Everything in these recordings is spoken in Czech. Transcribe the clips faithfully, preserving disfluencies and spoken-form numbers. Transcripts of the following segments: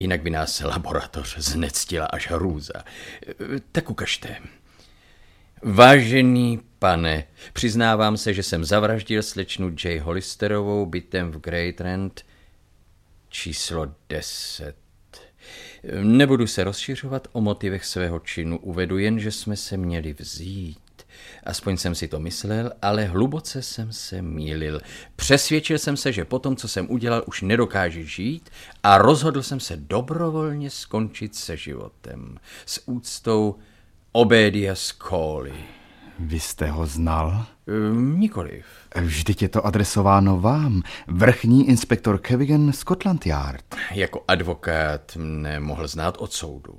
Jinak by nás laboratoř znectila až hrůza. Tak ukažte. Vážený pane, přiznávám se, že jsem zavraždil slečnu Jay Hollisterovou bytem v Great Rand číslo deset. Nebudu se rozšiřovat o motivech svého činu, uvedu jen, že jsme se měli vzít. Aspoň jsem si to myslel, ale hluboce jsem se mýlil. Přesvědčil jsem se, že po tom, co jsem udělal, už nedokážu žít a rozhodl jsem se dobrovolně skončit se životem. S úctou Obadiah Cawley. Vy jste ho znal? Um, nikoliv. Vždyť je to adresováno vám, vrchní inspektor Cavigan, Scotland Yard. Jako advokát mne mohl znát od soudu.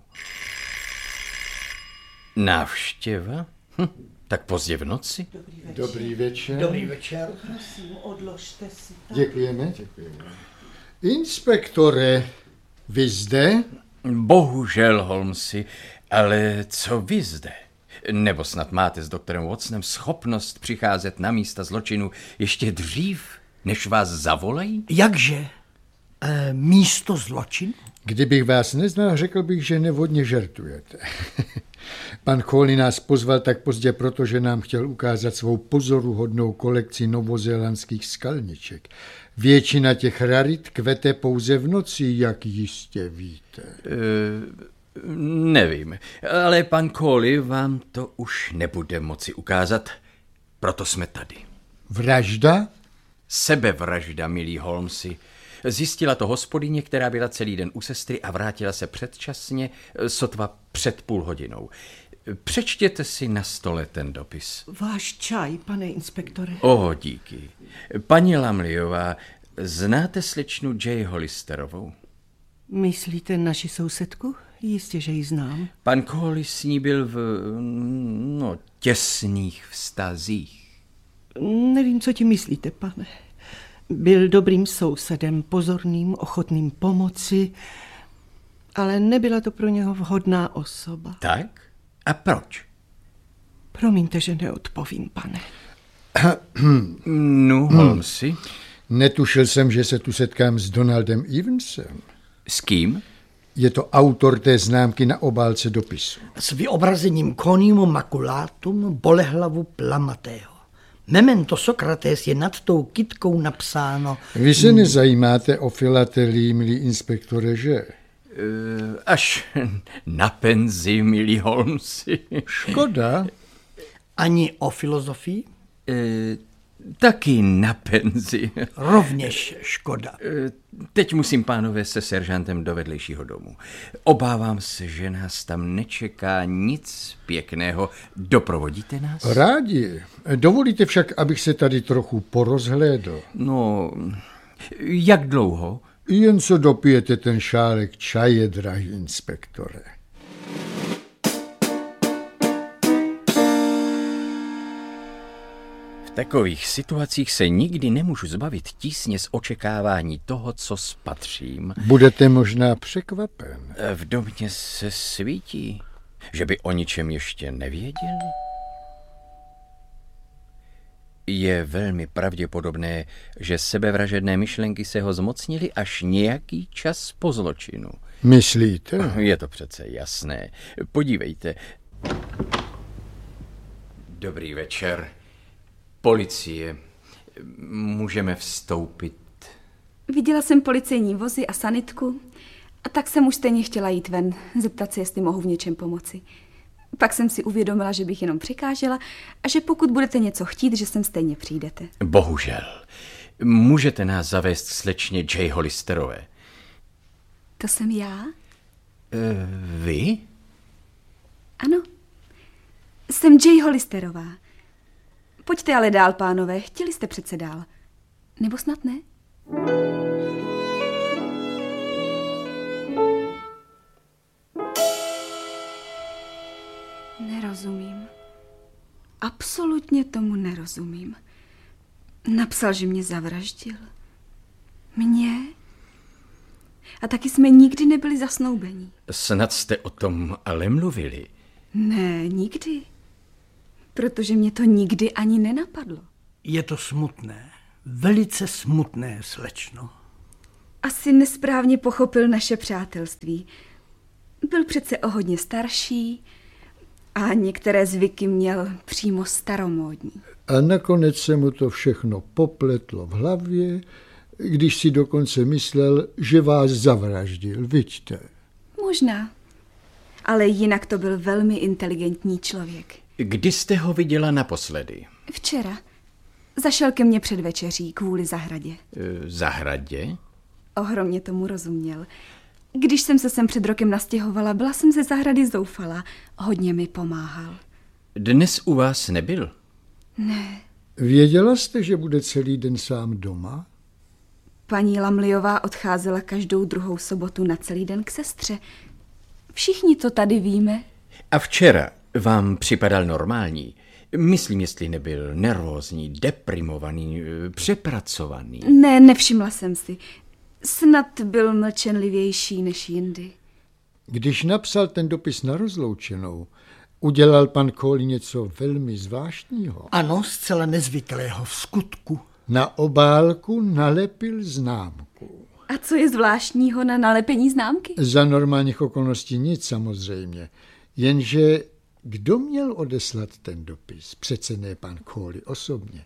Návštěva? Hm, tak pozdě v noci? Dobrý večer. Dobrý večer. Dobrý večer. Prosím, odložte si to. Děkujeme, děkujeme. Inspektore, vy zde? Bohužel, Holmesi, ale co vy zde? Nebo snad máte s doktorem Watsonem schopnost přicházet na místa zločinu ještě dřív, než vás zavolají? Jakže? E, místo zločinu? Kdybych vás neznal, řekl bych, že nevhodně žertujete. Pan Cawley nás pozval tak pozdě, protože nám chtěl ukázat svou pozoruhodnou kolekci novozélandských skalniček. Většina těch rarit kvete pouze v noci, jak jistě víte. E, nevím, ale pan Cawley vám to už nebude moci ukázat, proto jsme tady. Vražda? Sebevražda, milý Holmesi. Zjistila to hospodyně, která byla celý den u sestry a vrátila se předčasně, sotva před půl hodinou. Přečtěte si na stole ten dopis. Váš čaj, pane inspektore. O, díky. Paní Lamleyová, znáte slečnu Jay Hollisterovou? Myslíte naši sousedku? Jistě, že ji znám. Pan Cawley s ní byl v no, těsných vztazích. Nevím, co ti myslíte, pane. Byl dobrým sousedem, pozorným, ochotným pomoci, ale nebyla to pro něho vhodná osoba. Tak? A proč? Promiňte, že neodpovím, pane. No, Holmesi. Netušil jsem, že se tu setkám s Donaldem Evansem. S kým? Je to autor té známky na obálce dopisu. S vyobrazením conium maculatum bolehlavu plamatého. Memento Sokrates je nad tou kytkou napsáno. Vy se nezajímáte o filatelii, milý inspektore, že? Až na penzi, milý Holmesi. Škoda. Ani o filozofii? E, taky na penzi. Rovněž škoda. E, teď musím, pánové, se seržantem do vedlejšího domu. Obávám se, že nás tam nečeká nic pěkného. Doprovodíte nás? Rádi. Dovolíte však, abych se tady trochu porozhlédl. No, jak dlouho? Jen co dopijete ten šálek čaje, drahý inspektore. V takových situacích se nikdy nemůžu zbavit tísně z očekávání toho, co spatřím. Budete možná překvapen. V domě se svítí, že by o ničem ještě nevěděli. Je velmi pravděpodobné, že sebevražedné myšlenky se ho zmocnily až nějaký čas po zločinu. Myslíte? Je to přece jasné. Podívejte. Dobrý večer. Policie. Můžeme vstoupit? Viděla jsem policejní vozy a sanitku a tak jsem už stejně chtěla jít ven, zeptat se, jestli mohu v něčem pomoci. Pak jsem si uvědomila, že bych jenom překážela a že pokud budete něco chtít, že sem stejně přijdete. Bohužel. Můžete nás zavést slečně Jay Hollisterové? To jsem já? E, vy? Ano. Jsem Jay Hollisterová. Pojďte ale dál, pánové. Chtěli jste přece dál. Nebo snad ne? Nerozumím. Absolutně tomu nerozumím. Napsal, že mě zavraždil. Mě? A taky jsme nikdy nebyli zasnoubení. Snad jste o tom ale mluvili. Ne, nikdy. Protože mě to nikdy ani nenapadlo. Je to smutné, velice smutné, slečno. Asi nesprávně pochopil naše přátelství. Byl přece o hodně starší a některé zvyky měl přímo staromódní. A nakonec se mu to všechno popletlo v hlavě, když si dokonce myslel, že vás zavraždil, vidíte. Možná, ale jinak to byl velmi inteligentní člověk. Kdy jste ho viděla naposledy? Včera. Zašel ke mně před večeří kvůli zahradě. E, zahradě? Ohromně tomu rozuměl. Když jsem se sem před rokem nastěhovala, byla jsem ze zahrady zoufala. Hodně mi pomáhal. Dnes u vás nebyl? Ne. Věděla jste, že bude celý den sám doma? Paní Lamliová odcházela každou druhou sobotu na celý den k sestře. Všichni to tady víme. A včera vám připadal normální? Myslím, jestli nebyl nervózní, deprimovaný, přepracovaný. Ne, nevšimla jsem si. Snad byl mlčenlivější než jindy. Když napsal ten dopis na rozloučenou, udělal pan Cawley něco velmi zvláštního. Ano, zcela nezvyklého v skutku. Na obálku nalepil známku. A co je zvláštního na nalepení známky? Za normálních okolností nic samozřejmě, jenže kdo měl odeslat ten dopis? Přece ne pan Cawley osobně.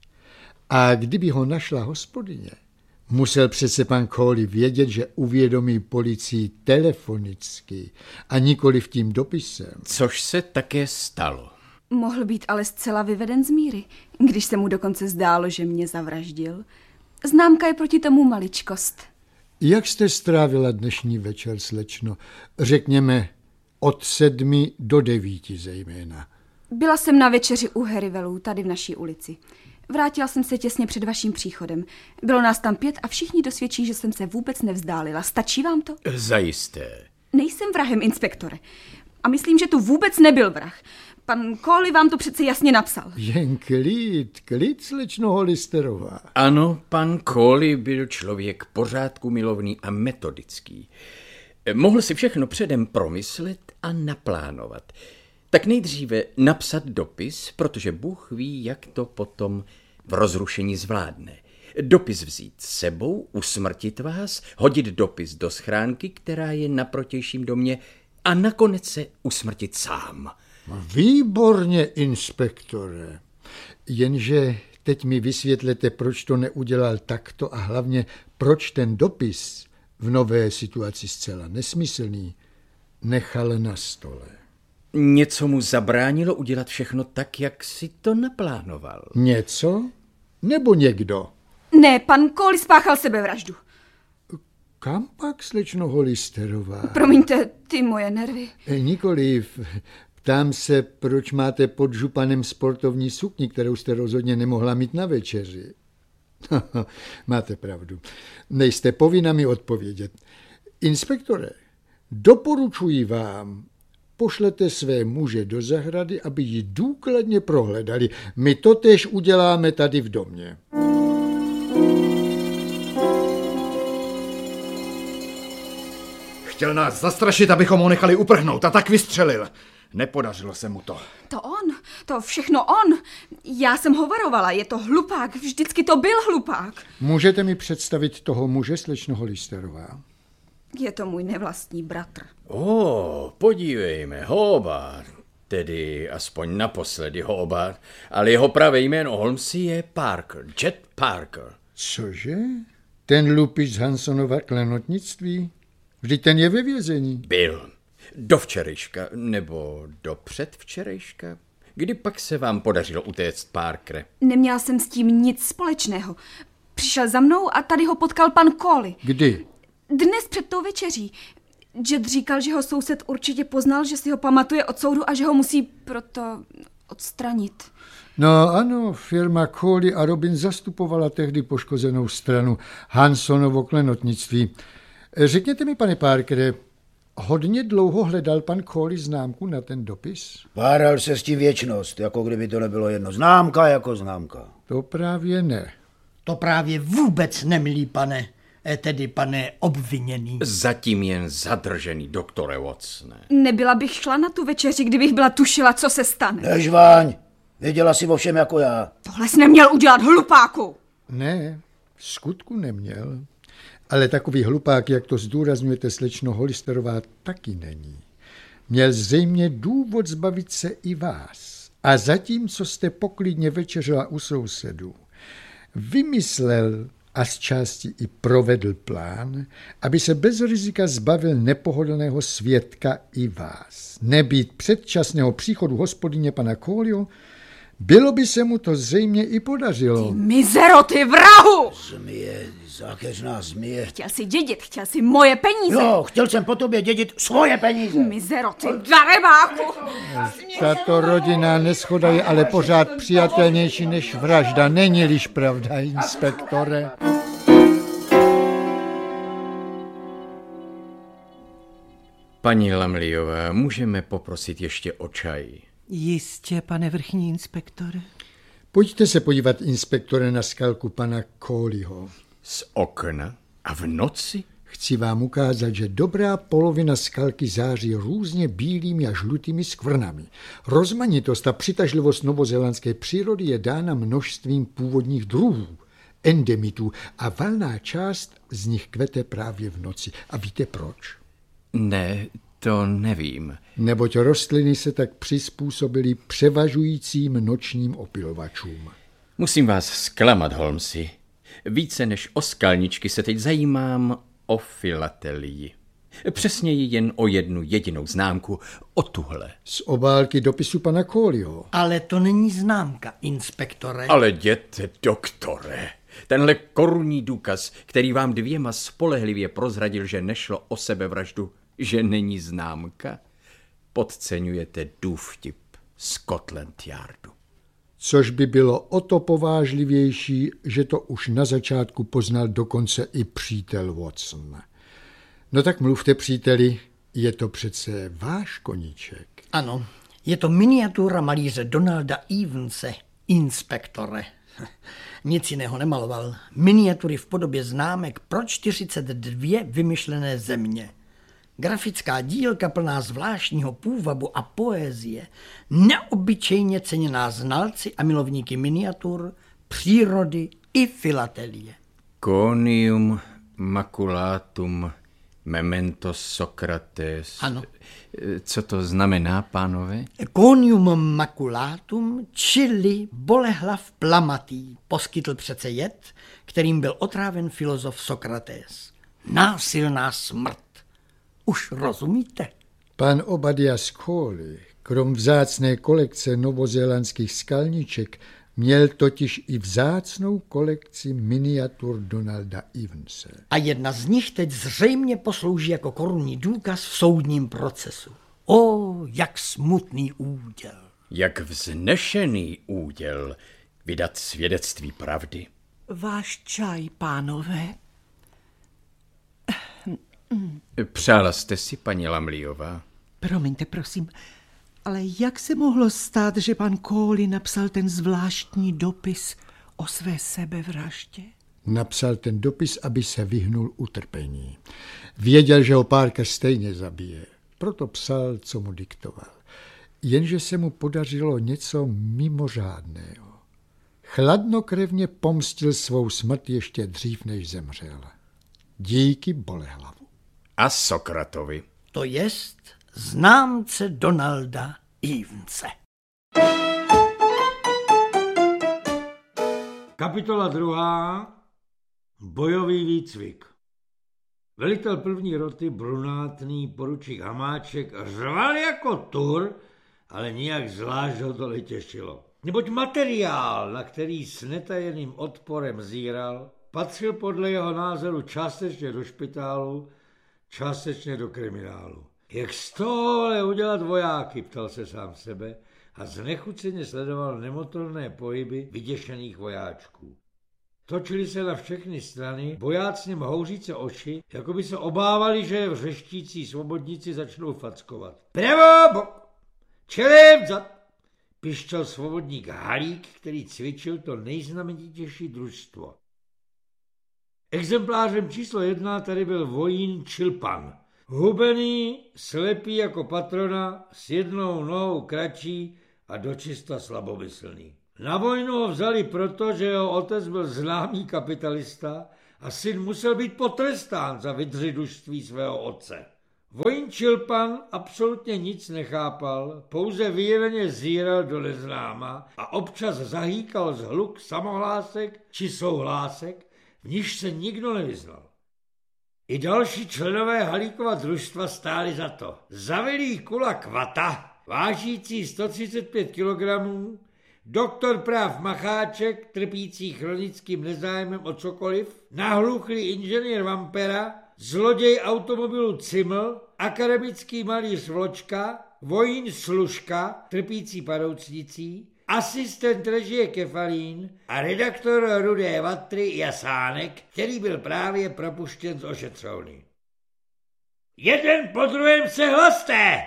A kdyby ho našla hospodyně, musel přece pan Cawley vědět, že uvědomí policii telefonicky a nikoliv tím dopisem. Což se také stalo. Mohl být ale zcela vyveden z míry, když se mu dokonce zdálo, že mě zavraždil. Známka je proti tomu maličkost. Jak jste strávila dnešní večer, slečno? Řekněme od sedmi do devíti zejména. Byla jsem na večeři u Herivelů, tady v naší ulici. Vrátila jsem se těsně před vaším příchodem. Bylo nás tam pět a všichni dosvědčí, že jsem se vůbec nevzdálila. Stačí vám to? Zajisté. Nejsem vrahem, inspektore. A myslím, že tu vůbec nebyl vrah. Pan Cawley vám to přece jasně napsal. Jen klid, klid, slečno Hollisterová. Ano, pan Cawley byl člověk pořádku milovný a metodický. Mohl si všechno předem promyslet a naplánovat. Tak nejdříve napsat dopis, protože Bůh ví, jak to potom v rozrušení zvládne. Dopis vzít s sebou, usmrtit vás, hodit dopis do schránky, která je na protějším domě, a nakonec se usmrtit sám. Výborně, inspektore. Jenže teď mi vysvětlete, proč to neudělal takto a hlavně proč ten dopis, v nové situaci zcela nesmyslný, nechal na stole. Něco mu zabránilo udělat všechno tak, jak si to naplánoval. Něco? Nebo někdo? Ne, pan Cawley spáchal sebevraždu. Kam pak, slečno Hollisterová? Promiňte, ty moje nervy. Nikoliv. Ptám se, proč máte pod županem sportovní sukni, kterou jste rozhodně nemohla mít na večeři. Máte pravdu. Nejste povinna mi odpovědět. Inspektore, doporučuji vám, pošlete své muže do zahrady, aby ji důkladně prohledali. My to též uděláme tady v domě. Chtěl nás zastrašit, abychom ho nechali uprhnout, a tak vystřelil. Nepodařilo se mu to. To on, to všechno on. Já jsem ho varovala, je to hlupák, vždycky to byl hlupák. Můžete mi představit toho muže, slečno Hollisterová? Je to můj nevlastní bratr. O, podívejme, Hobart, tedy aspoň naposledy Hobart, ale jeho pravé jméno Holmesy je Parker, Jet Parker. Cože? Ten lupič z Hansonova klenotnictví? Vždyť ten je ve vězení. Byl. Do včerejška, nebo do předvčerejška. Kdy pak se vám podařilo utéct, Parkere? Neměla jsem s tím nic společného. Přišel za mnou a tady ho potkal pan Cawley. Kdy? Dnes před tou večeří. Jet říkal, že ho soused určitě poznal, že si ho pamatuje od soudu a že ho musí proto odstranit. No ano, firma Cawley a Robin zastupovala tehdy poškozenou stranu, Hansonovo klenotnictví. Řekněte mi, pane Parkere, hodně dlouho hledal pan Cawley známku na ten dopis? Páral se s tím věčnost, jako kdyby to nebylo jedno. Známka jako známka. To právě ne. To právě vůbec nemilý, pane, tedy pane obviněný. Zatím jen zadržený, doktore Watsone. Nebyla bych šla na tu večeři, kdybych byla tušila, co se stane. Nežváň, věděla si o všem jako já. Tohle jsi neměl udělat, hlupáku. Ne, v skutku neměl. Ale takový hlupák, jak to zdůrazňujete, slečno Hollisterová, taky není. Měl zřejmě důvod zbavit se i vás. A zatímco jste poklidně večeřila u sousedů, vymyslel a z části i provedl plán, aby se bez rizika zbavil nepohodlného svědka i vás. Nebýt předčasného příchodu hospodyně pana Cawleyho, bylo by se mu to zřejmě i podařilo. Ty mizero, ty vrahu! Zmije, zákeřná zmije. Chtěl si dědit, chtěl si moje peníze. Jo, chtěl jsem po tobě dědit svoje peníze. Mizero, ty darebáku! Tato rodinná neschoda je ale pořád přijatelnější než vražda. Není-liž pravda, inspektore? Paní Lumleyová, můžeme poprosit ještě o čaj? Jistě, pane vrchní inspektore. Pojďte se podívat, inspektore, na skalku pana Cawleyho. Z okna? A v noci? Chci vám ukázat, že dobrá polovina skalky září různě bílými a žlutými skvrnami. Rozmanitost a přitažlivost novozélandské přírody je dána množstvím původních druhů, endemitů, a valná část z nich kvete právě v noci. A víte proč? Ne, to nevím. Neboť rostliny se tak přizpůsobily převažujícím nočním opylovačům. Musím vás zklamat, Holmesi. Více než o skalničky se teď zajímám o filatelii. Přesněji jen o jednu jedinou známku, o tuhle. Z obálky dopisu pana Cawleyho. Ale to není známka, inspektore. Ale jděte, doktore. Tenhle korunní důkaz, který vám dvěma spolehlivě prozradil, že nešlo o sebevraždu, že není známka, podceňujete důvtip Scotland Yardu. Což by bylo o to povážlivější, že to už na začátku poznal dokonce i přítel Watson. No tak mluvte, příteli, je to přece váš koníček. Ano, je to miniatura malíře Donalda Evanse, inspektore. Nic jiného nemaloval. Miniatury v podobě známek pro čtyřicet dvě vymyšlené země. Grafická dílka plná zvláštního půvabu a poezie, neobyčejně ceněná znalci a milovníky miniatur, přírody i filatelie. Conium maculatum memento Socrates. Ano. Co to znamená, pánové? Conium maculatum, čili bolehlav plamatý, poskytl přece jed, kterým byl otráven filozof Sokrates. Násilná smrt. Už rozumíte? Pan Obadiah Cawley, krom vzácné kolekce novozélandských skalniček, měl totiž i vzácnou kolekci miniatur Donalda Evanse. A jedna z nich teď zřejmě poslouží jako korunní důkaz v soudním procesu. O, jak smutný úděl. Jak vznešený úděl vydat svědectví pravdy. Váš čaj, pánové. Přála jste si, paní Lumleyová? Promiňte, prosím, ale jak se mohlo stát, že pan Cawley napsal ten zvláštní dopis o své sebevraždě? Napsal ten dopis, aby se vyhnul utrpení. Věděl, že ho Parker stejně zabije. Proto psal, co mu diktoval. Jenže se mu podařilo něco mimořádného. Chladnokrevně pomstil svou smrt ještě dřív, než zemřel. Díky bolehlavu. A Sokratovi. To jest známce Donalda Evanse. Kapitola druhá. Bojový výcvik. Velitel první roty, brunátný poručík Hamáček, řval jako tur, ale nijak zvlášť ho to netěšilo. Neboť materiál, na který s netajeným odporem zíral, patřil podle jeho názoru částečně do špitálu, částečně do kriminálu. Jak z toho ale udělat vojáky, ptal se sám sebe a znechuceně sledoval nemotorné pohyby vyděšených vojáčků. Točili se na všechny strany, bojácně houříce oči, jako by se obávali, že vřeštící svobodníci začnou fackovat. Pravo, bok, čelem, zad, pišťal svobodník Halík, který cvičil to nejznamenitější družstvo. Exemplářem číslo jedna tady byl vojín Čilpan. Hubený, slepý jako patrona, s jednou nohou kratší a dočista slabomyslný. Na vojnu ho vzali proto, že jeho otec byl známý kapitalista a syn musel být potrestán za vydřidužství svého otce. Vojín Čilpan absolutně nic nechápal, pouze vyjeveně zíral do neznáma a občas zahýkal zhluk samohlásek či souhlásek, v níž se nikdo nevyznal. I další členové Halíkova družstva stáli za to. Zavilý Kulak Vata, vážící sto třicet pět kilogramů, doktor práv Macháček, trpící chronickým nezájmem o cokoliv, nahluchlý inženýr Vampera, zloděj automobilu Ciml, akademický malíř Vločka, vojín Služka, trpící padoucnicí, asistent režie Kefalín a redaktor Rudé Vatry Jasánek, který byl právě propuštěn z ošetřovny. Jeden po druhém se hlaste!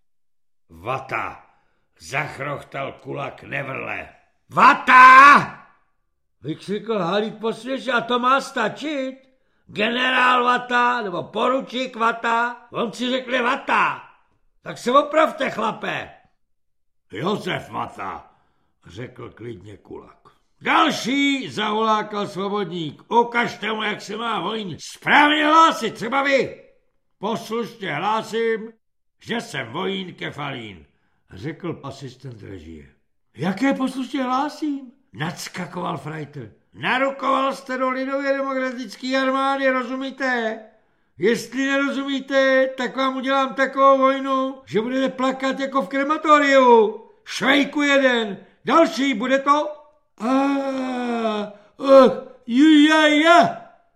Vata, zachrochtal Kulak nevrle. Vata! Vykřikl Halík posměšně, a to má stačit? Generál Vata nebo poručík Vata, on si řekne Vata. Tak se opravte, chlape. Josef Vata, řekl klidně Kulak. Další, zahulákal svobodník. Ukažte mu, jak se má vojín správně hlásit, třeba vy. Poslušně hlásím, že jsem vojín Kefalín, řekl asistent režie. Jaké poslušně hlásím? Nadskakoval Freiter. Narukoval jste do lidově demokratické armády, rozumíte? Jestli nerozumíte, tak vám udělám takovou vojnu, že budete plakat jako v krematoriu. Švejku jeden, další, bude to? Ah, oh, jujaja,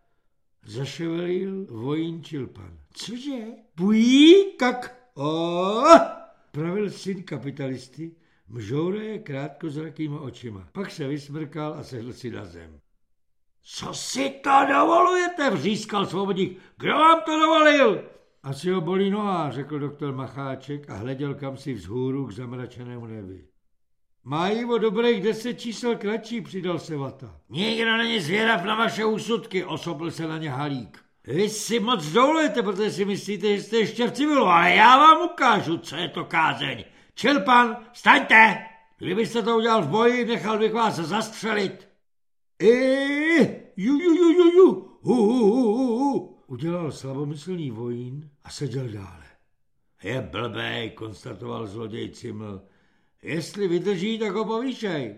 zaševelil vojín Čilpan. Cože? Bují, kak, oh, pravil syn kapitalisty, mžouraje krátkozrakýma očima. Pak se vysmrkal a sedl si na zem. Co si to dovolujete, vřískal svobodník. Kdo vám to dovolil? Asi ho bolí noha, řekl doktor Macháček a hleděl kamsi vzhůru k zamračenému nebi. Mají o dobrých deset čísel kratší, přidal se Vata. Nikdo není zvědav na vaše úsudky, osobl se na ně Halík. Vy si moc dovolujete, protože si myslíte, že jste ještě v civilu, ale já vám ukážu, co je to kázeň. Čilpan, vstaňte! Kdybyste to udělal v boji, nechal bych vás zastřelit. Eee, ju, ju, ju, ju, ju, hu, hu, hu, hu, udělal slabomyslný vojín a seděl dále. Je blbej, konstatoval zloděj Ciml. Jestli vydrží, tak ho povýšej.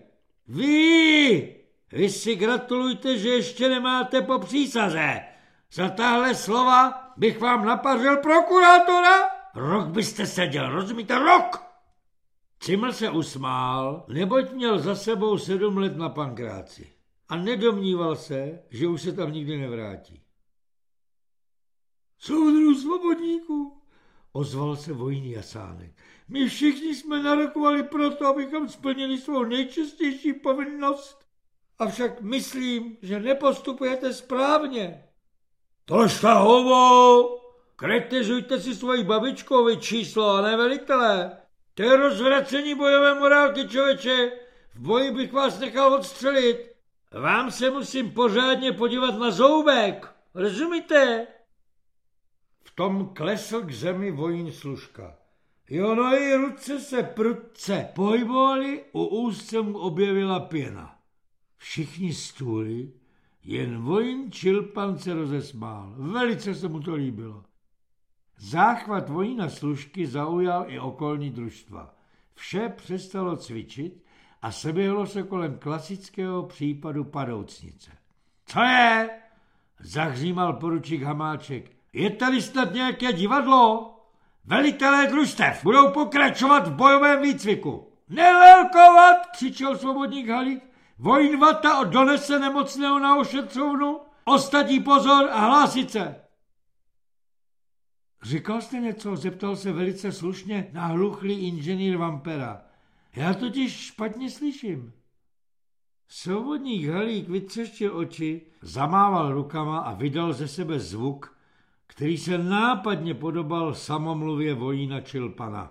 Vy! Vy si gratulujte, že ještě nemáte po přísaze. Za tahle slova bych vám napařil prokurátora. Rok byste seděl, rozumíte? Rok! Ciml se usmál, neboť měl za sebou sedm let na pankráci a nedomníval se, že už se tam nikdy nevrátí. Soudruh svobodníků, ozval se vojín Jasánek. My všichni jsme narokovali proto, abychom splnili svou nejčastější povinnost. Avšak myslím, že nepostupujete správně. Tožte hubu! Kritizujte si svoji babičkovi číslo a ne velitele. To je rozvracení bojové morálky, člověče. V boji bych vás nechal odstřelit. Vám se musím pořádně podívat na zoubek. Rozumíte? V tom klesl k zemi vojín Služka. Jo, no i ruce se prudce pohybovaly, u úst se mu objevila pěna. Všichni stůli, jen vojín Čilpan se rozesmál. Velice se mu to líbilo. Záchvat vojína Služky zaujal i okolní družstva. Vše přestalo cvičit a seběhlo se kolem klasického případu padoucnice. Co je? Zahřímal poručík Hamáček. Je tady snad nějaké divadlo? Velitelé družstev budou pokračovat v bojovém výcviku. Nelelkovat, křičel svobodník Halík. Vojín Vata donese nemocného na ošetřovnu, ostatní pozor a hlásit se. Říkal jste něco, zeptal se velice slušně nahluchlý inženýr Vampera. Já totiž špatně slyším. Svobodník Halík vytřeštil oči, zamával rukama a vydal ze sebe zvuk, který se nápadně podobal samomluvě vojína Čilpana.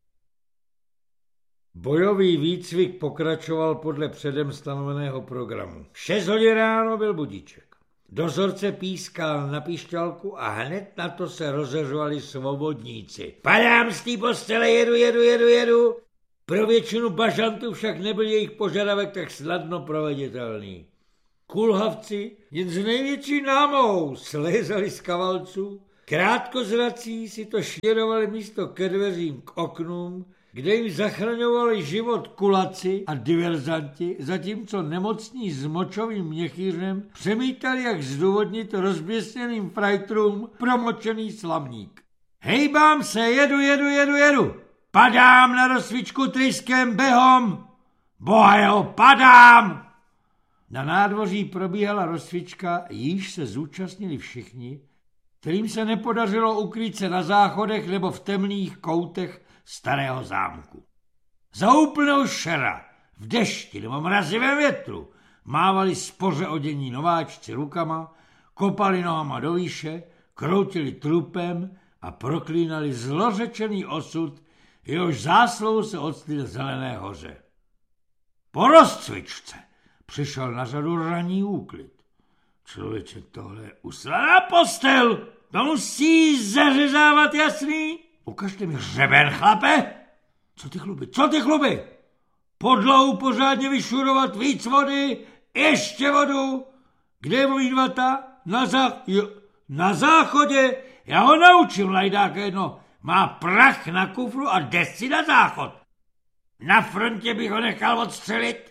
Bojový výcvik pokračoval podle předem stanoveného programu. V šest hodin ráno byl budíček. Dozorce pískal na píšťalku a hned na to se rozeřovali svobodníci. Padám z té postele, jedu, jedu, jedu, jedu. Pro většinu bažantů však nebyl jejich požadavek tak snadno proveditelný. kulhavci jen s největší námahou slézali z kavalců, krátkozrací si to štěrovali místo ke dveřím k oknům, kde jim zachraňovali život kulaci a diverzanti, zatímco nemocní s močovým měchýřem přemítali, jak zdůvodnit rozběsněným frajtrům promočený slamník. Hejbám se, jedu, jedu, jedu, jedu. Padám na rozsvičku tryskem behom. Bohajo, padám! Na nádvoří probíhala rozsvička, jíž se zúčastnili všichni, kterým se nepodařilo ukrýt se na záchodech nebo v temných koutech starého zámku. Za úplnou šera, v dešti nebo mrazivém větru, mávali spoře odění nováčci rukama, kopali nohama do výše, kroutili trupem a proklínali zlořečený osud, jehož zásluhou se odstli na Zelené hoře. Po rozcvičce přišel na řadu ranní úklid. Člověče, tohle je uslaná postel, to musí zařezávat, jasný? Ukažte mi hřeben, chlape. Co ty chluby, co ty chluby? Podlahu pořádně vyšurovat, víc vody, ještě vodu. Kde je můj vata? Na, zá... jo, na záchodě. Já ho naučím, lajdáka jedno. Má prach na kufru a jde si na záchod. Na frontě bych ho nechal odstřelit.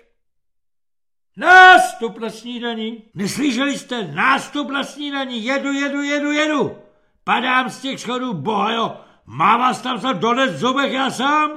Nástup na snídani. Neslyšeli jste? Nástup na snídani. Jedu, jedu, jedu, jedu. Padám z těch schodů, bohajo. Má vás tam se dones v zubech já sám?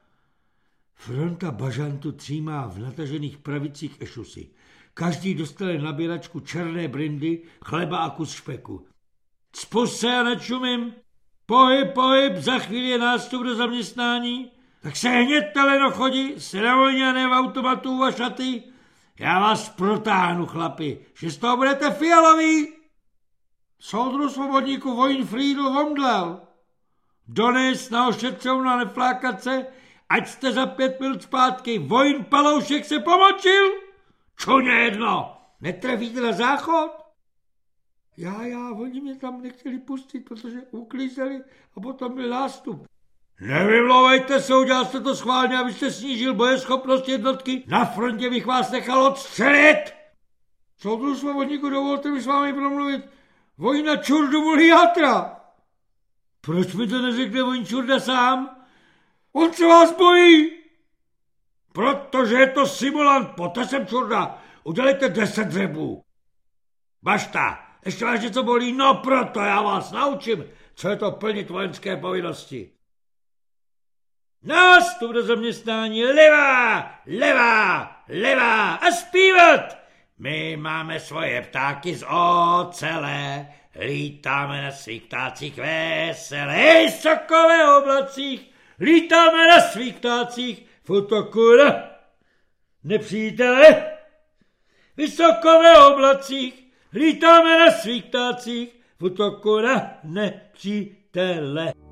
Fronta bažantů třímá v natažených pravicích ešusy. Každý dostane nabíračku černé brindy, chleba a kus špeku. Spust se a nečumím. Pohyb, pohyb, za chvíli je nástup do zaměstnání. Tak se hněďte, lenochodi, se na vojně a ne v automatu a šaty. Já vás protáhnu, chlapi, že z toho budete fialoví. Soudru svobodníku Wojnfriedu Vondlel. Dones na ošetřovnu a neflákat se, ať jste za pět minut zpátky. Vojn Paloušek se pomočil? Čuně jedno, netrefíte na záchod? Já, já, oni mě tam nechtěli pustit, protože uklízeli a potom byl nástup. Nevymlouvejte se, udělal jste to schválně, abyste snížil bojeschopnost jednotky. Na frontě bych vás nechal odstřelit. Soudru svobodníku, dovolte mi s vámi promluvit. Vojna čurdu volí játra. Proč mi to neřekne Vojn čurda sám? On se vás bojí. Protože je to simulant, poté jsem čurda. Udělejte deset dřebů. Bašta, ještě vás něco bolí? No proto já vás naučím, co je to plnit vojenské povinnosti. Nástup do zaměstnání, levá, levá, levá a zpívat. My máme svoje ptáky z ocele, lítáme na svých ptácích veselé, hej, sokové oblacích, lítáme na svých ptácích, futokura, nepřítele, vysokové oblacích, lítáme na svých ptácích, futokura, nepřítele.